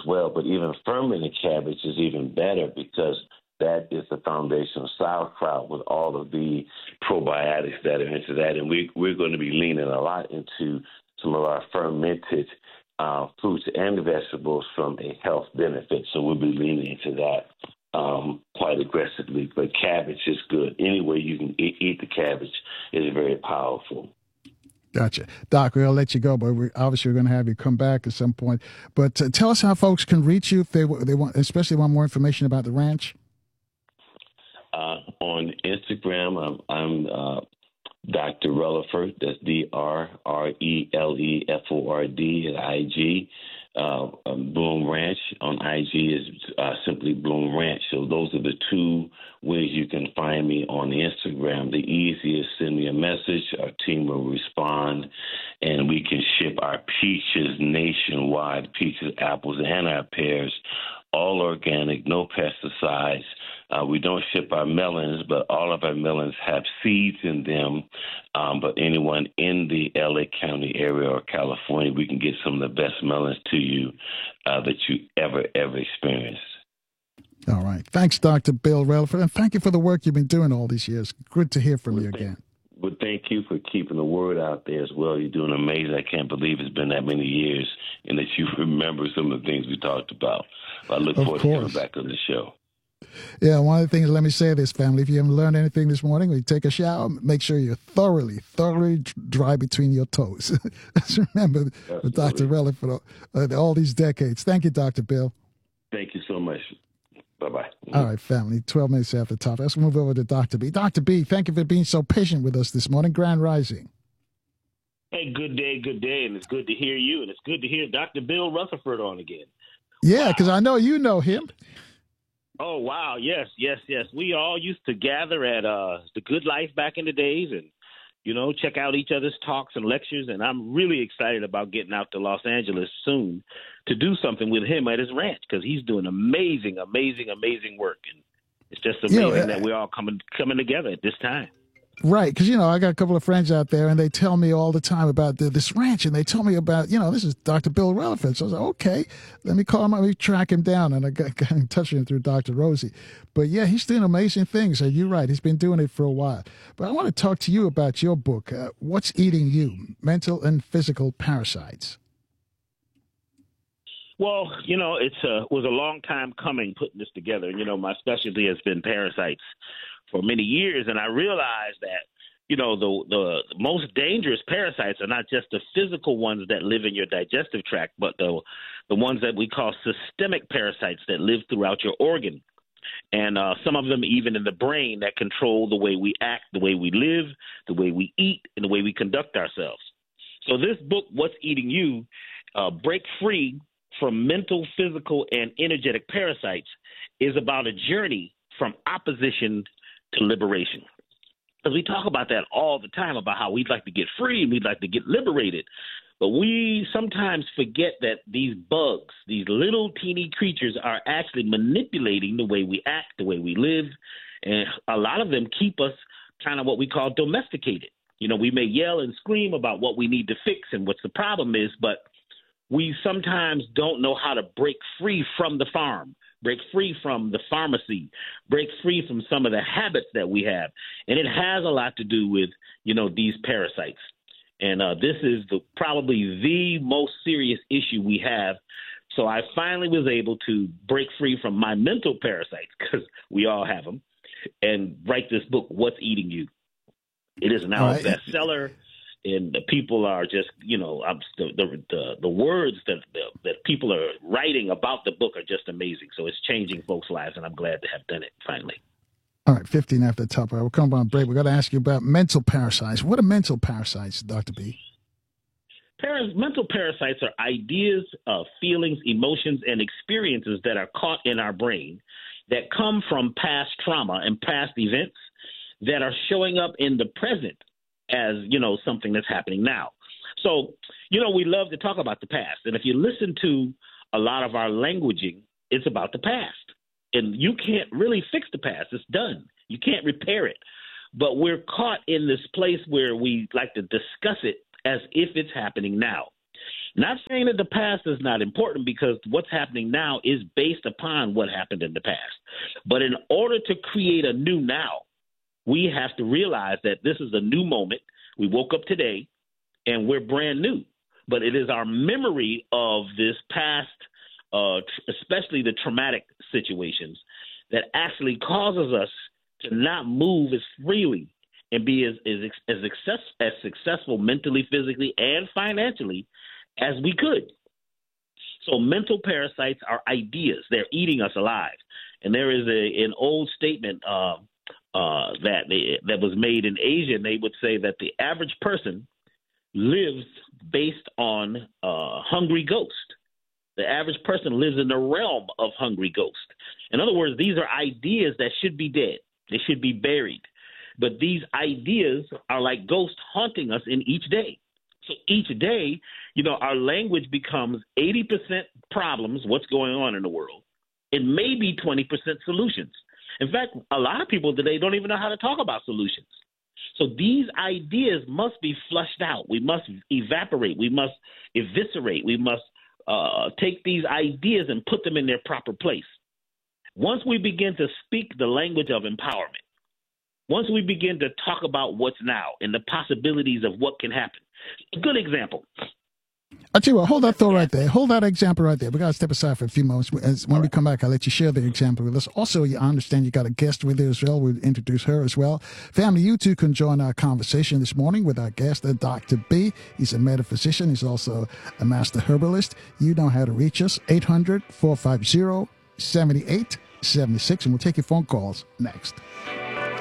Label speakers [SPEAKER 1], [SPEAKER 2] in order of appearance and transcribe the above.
[SPEAKER 1] well. But even fermented cabbage is even better because that is the foundation of sauerkraut with all of the probiotics that are into that. And we're going to be leaning a lot into some of our fermented fruits and vegetables from a health benefit. So we'll be leaning into that quite aggressively. But cabbage is good. Any way you can eat the cabbage is very powerful.
[SPEAKER 2] Gotcha. Doc, we'll let you go, but we're going to have you come back at some point. But tell us how folks can reach you if they want, especially want more information about the ranch.
[SPEAKER 1] On Instagram, I'm Dr. Relaford. That's DRRELEFORD at IG. Bloom Ranch on IG is simply Bloom Ranch. So those are the two ways you can find me on Instagram. The easiest, send me a message. Our team will respond, and we can ship our peaches nationwide, peaches, apples, and our pears, all organic, no pesticides. We don't ship our melons, but all of our melons have seeds in them. But anyone in the LA County area or California, we can get some of the best melons to you that you ever experienced.
[SPEAKER 2] All right. Thanks, Dr. Bill Relaford, and thank you for the work you've been doing all these years. Good to hear from you again.
[SPEAKER 1] Well, thank you for keeping the word out there as well. You're doing amazing. I can't believe it's been that many years and that you remember some of the things we talked about. I look forward to coming back on the show.
[SPEAKER 2] Yeah, one of the things, let me say this, family, if you haven't learned anything this morning, when you take a shower, make sure you're thoroughly dry between your toes. Let's remember with Dr. Relaford for all these decades. Thank you, Dr. Bill.
[SPEAKER 1] Thank you so much. Bye-bye.
[SPEAKER 2] All right, family, 12 minutes after the top. Let's move over to Dr. B. Dr. B, thank you for being so patient with us this morning. Grand Rising.
[SPEAKER 3] Hey, good day, and it's good to hear you, and it's good to hear Dr. Bill Rutherford on again.
[SPEAKER 2] Yeah, because I know you know him.
[SPEAKER 3] Oh, wow, yes. We all used to gather at The Good Life back in the days and, check out each other's talks and lectures, and I'm really excited about getting out to Los Angeles soon to do something with him at his ranch because he's doing amazing work, and it's just amazing that we're all coming together at this time.
[SPEAKER 2] Right, because, I got a couple of friends out there, and they tell me all the time about this ranch, and they tell me about, this is Dr. Bill Relaford. So I was like, okay, let me call him, let me track him down, and I got in touch with him through Dr. Rosie. But, yeah, he's doing amazing things. So you're right, he's been doing it for a while. But I want to talk to you about your book, What's Eating You? Mental and Physical Parasites.
[SPEAKER 3] Well, it was a long time coming putting this together. My specialty has been parasites for many years, and I realized that, the most dangerous parasites are not just the physical ones that live in your digestive tract, but the ones that we call systemic parasites that live throughout your organ. And some of them even in the brain that control the way we act, the way we live, the way we eat, and the way we conduct ourselves. So this book, What's Eating You? Break Free from Mental, Physical, and Energetic Parasites, is about a journey from opposition to liberation. Because we talk about that all the time, about how we'd like to get free and we'd like to get liberated. But we sometimes forget that these bugs, these little teeny creatures, are actually manipulating the way we act, the way we live. And a lot of them keep us kind of what we call domesticated. We may yell and scream about what we need to fix and what the problem is, but we sometimes don't know how to break free from the farm, break free from the pharmacy, break free from some of the habits that we have. And it has a lot to do with, these parasites. And this is probably the most serious issue we have. So I finally was able to break free from my mental parasites, because we all have them, and write this book, What's Eating You? It is now a bestseller. And the people are just, the words that people are writing about the book are just amazing. So it's changing folks' lives, and I'm glad to have done it finally.
[SPEAKER 2] All right, 15 after the top. We'll come on break. We've got to ask you about mental parasites. What are mental parasites, Dr. B?
[SPEAKER 3] Mental parasites are ideas, feelings, emotions, and experiences that are caught in our brain that come from past trauma and past events that are showing up in the present as, something that's happening now. So, we love to talk about the past. And if you listen to a lot of our languaging, it's about the past. And you can't really fix the past. It's done. You can't repair it. But we're caught in this place where we like to discuss it as if it's happening now. Not saying that the past is not important, because what's happening now is based upon what happened in the past. But in order to create a new now, we have to realize that this is a new moment. We woke up today and we're brand new. But it is our memory of this past, especially the traumatic situations, that actually causes us to not move as freely and be as successful mentally, physically, and financially as we could. So mental parasites are ideas. They're eating us alive. And there is an old statement that was made in Asia, and they would say that the average person lives based on hungry ghost. The average person lives in the realm of hungry ghost. In other words, these are ideas that should be dead. They should be buried. But these ideas are like ghosts haunting us in each day. So each day, our language becomes 80% problems, what's going on in the world, and maybe 20% solutions. In fact, a lot of people today don't even know how to talk about solutions. So these ideas must be flushed out. We must evaporate. We must eviscerate. We must take these ideas and put them in their proper place. Once we begin to speak the language of empowerment, once we begin to talk about what's now and the possibilities of what can happen. A good example.
[SPEAKER 2] I tell you what, hold that thought right there. Hold that example right there. We got to step aside for a few moments. When we come back, I'll let you share the example with us. Also, I understand you got a guest with you as well. We'll introduce her as well. Family, you too can join our conversation this morning with our guest, Dr. B. He's a metaphysician. He's also a master herbalist. You know how to reach us, 800-450-7876. And we'll take your phone calls next.